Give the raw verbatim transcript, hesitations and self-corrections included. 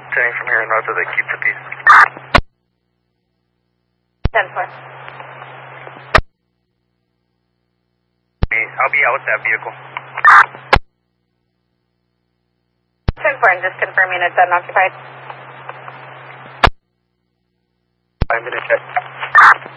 Turning from here north of the Keep the Peace. ten four. I'll be out with that vehicle. ten four, and just confirming it's unoccupied. I'm going to check.